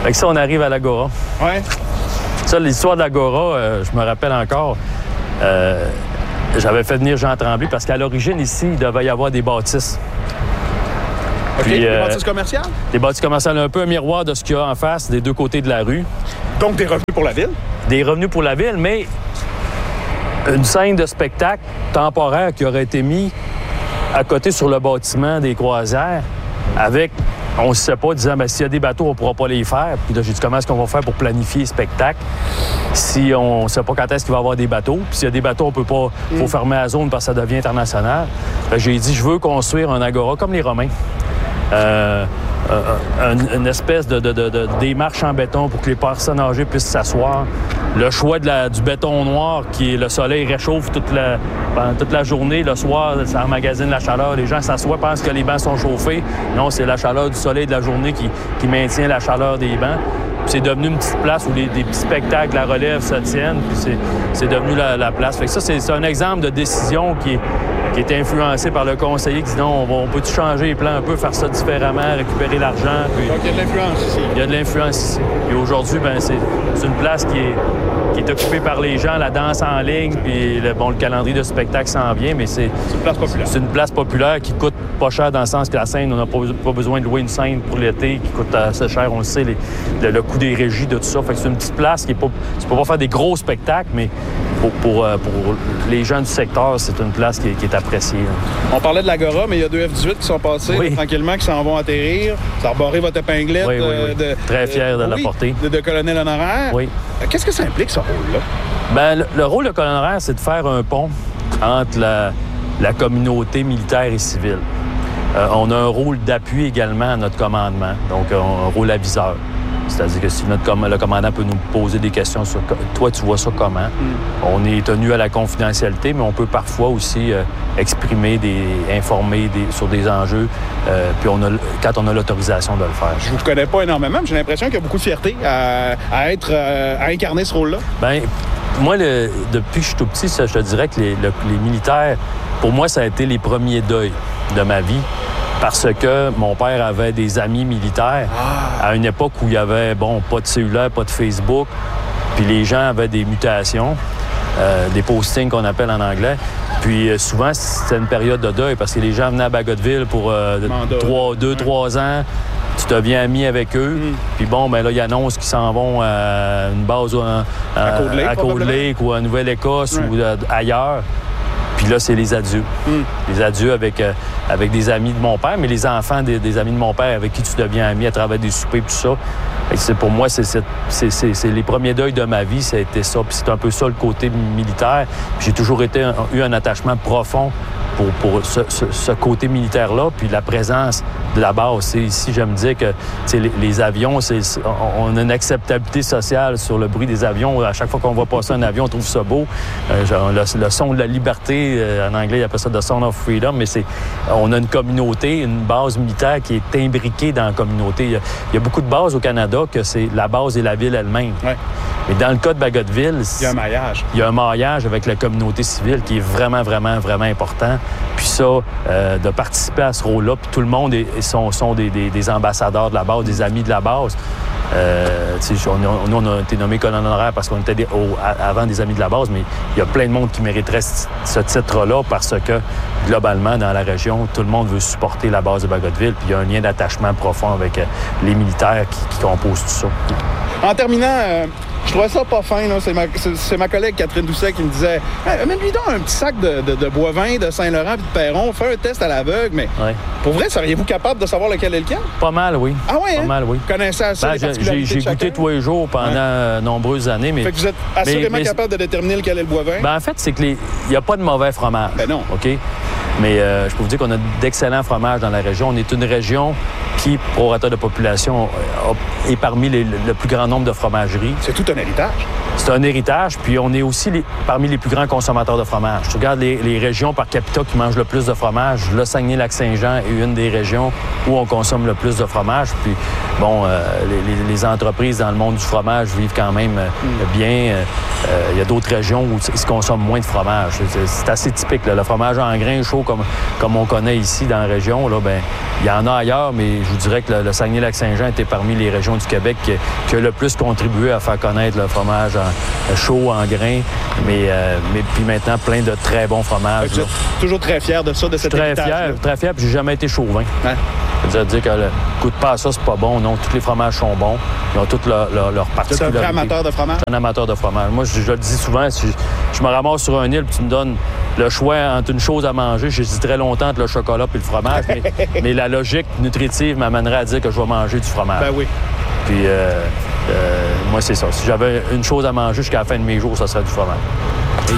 Fait que ça, on arrive à l'Agora. Ouais. Ça, l'histoire de l'Agora, je me rappelle encore, j'avais fait venir Jean Tremblay parce qu'à l'origine, ici, il devait y avoir des bâtisses. OK, Puis, des bâtisses commerciales? Des bâtisses commerciales, un peu un miroir de ce qu'il y a en face, des deux côtés de la rue. Donc, des revenus pour la ville? Des revenus pour la ville, mais une scène de spectacle temporaire qui aurait été mise à côté sur le bâtiment des croisières avec, on ne sait pas, disant, s'il y a des bateaux, on ne pourra pas les faire. Puis là, j'ai dit, comment est-ce qu'on va faire pour planifier le spectacle si on ne sait pas quand est-ce qu'il va y avoir des bateaux? Puis s'il y a des bateaux, on peut pas, faut fermer la zone parce que ça devient international. J'ai dit, je veux construire un agora comme les Romains. Une espèce de démarche en béton pour que les personnes âgées puissent s'asseoir. Le choix du béton noir, qui est le soleil réchauffe pendant toute la journée. Le soir, ça emmagasine la chaleur. Les gens s'assoient, pensent que les bancs sont chauffés. Non, c'est la chaleur du soleil de la journée qui maintient la chaleur des bancs. Puis c'est devenu une petite place où des petits spectacles à relève se tiennent. Puis c'est devenu la place. Fait que ça, c'est un exemple de décision qui est influencé par le conseiller qui dit non, on peut-tu changer les plans un peu, faire ça différemment, récupérer l'argent. Puis... Donc, il y a de l'influence ici. Il y a de l'influence ici. Et aujourd'hui, c'est une place qui est occupée par les gens, la danse en ligne, puis le calendrier de spectacle s'en vient, mais c'est une place populaire. C'est une place populaire qui coûte pas cher dans le sens que la scène, on n'a pas besoin de louer une scène pour l'été, qui coûte assez cher, on le sait, le coût des régies, de tout ça. Fait que c'est une petite place qui est pas... Tu peux pas faire des gros spectacles, mais pour les gens du secteur, c'est une place qui est appréciée. On parlait de l'Agora, mais il y a deux F-18 qui sont passés tranquillement, qui s'en vont atterrir. Ça a rebarré votre épinglette. Oui. Très fier de la porter. De colonel honoraire. Oui. Qu'est-ce que ça implique, ce rôle-là? Bien, le rôle de colonel honoraire, c'est de faire un pont entre la communauté militaire et civile. On a un rôle d'appui également à notre commandement, donc un rôle aviseur. C'est-à-dire que si le commandant peut nous poser des questions sur toi, tu vois ça comment? On est tenu à la confidentialité, mais on peut parfois aussi informer sur des enjeux, puis quand on a l'autorisation de le faire. Je vous connais pas énormément, mais j'ai l'impression qu'il y a beaucoup de fierté à incarner ce rôle-là. Bien, moi, depuis que je suis tout petit, je te dirais que les militaires, pour moi, ça a été les premiers deuils de ma vie. Parce que mon père avait des amis militaires à une époque où il y avait, pas de cellulaire, pas de Facebook, puis les gens avaient des mutations, des postings qu'on appelle en anglais. Puis souvent, c'était une période de deuil parce que les gens venaient à Bagotville pour 2-3 ans. Tu deviens ami avec eux. Puis là, ils annoncent qu'ils s'en vont à une base à Cold Lake ou à Nouvelle-Écosse ou ailleurs. Puis là, c'est les adieux. Les adieux avec des amis de mon père, mais les enfants des amis de mon père avec qui tu deviens ami à travers des soupers et tout ça. Et pour moi, c'est les premiers deuils de ma vie, ça a été ça. Puis c'est un peu ça le côté militaire. Puis j'ai toujours eu un attachement profond pour ce côté militaire-là, puis la présence de la base. Ici, j'aime dire que les avions, on a une acceptabilité sociale sur le bruit des avions. À chaque fois qu'on voit passer un avion, on trouve ça beau. Le son de la liberté, en anglais, ils appellent ça « the sound of freedom », mais on a une communauté, une base militaire qui est imbriquée dans la communauté. Il y a beaucoup de bases au Canada que c'est la base et la ville elle-même. Ouais. Mais dans le cas de Bagotville, il y a un maillage. Il y a un maillage avec la communauté civile qui est vraiment, vraiment, vraiment important. Puis ça, de participer à ce rôle-là, puis tout le monde sont des ambassadeurs de la base, des amis de la base. Nous, on a été nommé colonel honoraire parce qu'on était avant des amis de la base, mais il y a plein de monde qui mériterait ce titre-là parce que, globalement, dans la région, tout le monde veut supporter la base de Bagotville, puis il y a un lien d'attachement profond avec les militaires qui composent tout ça. En terminant, je trouvais ça pas fin. Là. C'est ma collègue Catherine Doucet qui me disait mets-lui donc un petit sac de Boivin, de Saint-Laurent et de Perron, fais un test à l'aveugle. Mais pour vrai, seriez-vous capable de savoir lequel est lequel? Pas mal, oui. Ah oui, Pas mal, oui. Vous connaissez assez les particularités de chacun? J'ai goûté tous les jours pendant nombreuses années. Mais, fait que vous êtes assurément capable de déterminer lequel est le Boivin? En fait, c'est qu'il n'y a pas de mauvais fromage. Ben non. OK? Mais je peux vous dire qu'on a d'excellents fromages dans la région. On est une région qui, pour prorata de population, est parmi le plus grand nombre de fromageries. C'est tout un héritage. C'est un héritage, puis on est aussi parmi les plus grands consommateurs de fromage. Tu regardes les régions par capita qui mangent le plus de fromage. Le Saguenay-Lac-Saint-Jean est une des régions où on consomme le plus de fromage. Puis, les entreprises dans le monde du fromage vivent quand même bien. Il y a d'autres régions où ils consomment moins de fromage. C'est assez typique, là. Le fromage en grains chaud comme on connaît ici dans la région, là, ben, il y en a ailleurs, mais je vous dirais que le Saguenay-Lac-Saint-Jean était parmi les régions du Québec qui a le plus contribué à faire connaître le fromage chaud, en grains, mais puis maintenant, plein de très bons fromages. Vous êtes toujours très fier de ça, de cet héritage. Très fier, puis j'ai jamais été chauvin. Hein? C'est-à-dire que goûte pas à ça, c'est pas bon. Non, tous les fromages sont bons. Ils ont toutes leur particularité. Tu es un vrai amateur de fromage? Je suis un amateur de fromage. Moi, je le dis souvent, si je me ramasse sur une île puis tu me donnes le choix entre une chose à manger, j'hésiterais longtemps entre le chocolat et le fromage, mais la logique nutritive m'amènerait à dire que je vais manger du fromage. Ben oui. Puis moi, c'est ça. Si j'avais une chose à manger jusqu'à la fin de mes jours, ça serait du fromage.